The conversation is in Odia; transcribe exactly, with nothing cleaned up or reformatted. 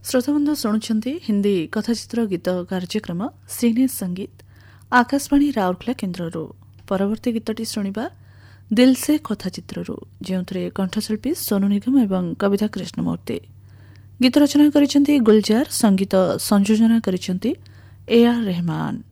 ଶ୍ରୋତାବନ୍ଧୁ ଶୁଣୁଛନ୍ତି ହିନ୍ଦୀ କଥାଚିତ୍ର ଗୀତ କାର୍ଯ୍ୟକ୍ରମ ସିନେ ସଙ୍ଗୀତ ଆକାଶବାଣୀ ରାଉରକେଲା କେନ୍ଦ୍ରରୁ। ପରବର୍ତ୍ତୀ ଗୀତଟି ଶୁଣିବା ଦିଲ୍ ସେ କଥାଚିତ୍ରରୁ, ଯେଉଁଥିରେ କଣ୍ଠଶିଳ୍ପୀ ସୋନୁ ନିଗମ ଏବଂ କବିତା କୃଷ୍ଣମୂର୍ତ୍ତି। ଗୀତ ରଚନା କରିଛନ୍ତି ଗୁଲଜାର, ସଙ୍ଗୀତ ସଂଯୋଜନା କରିଛନ୍ତି ଏ ଆର୍ ରେହମାନ।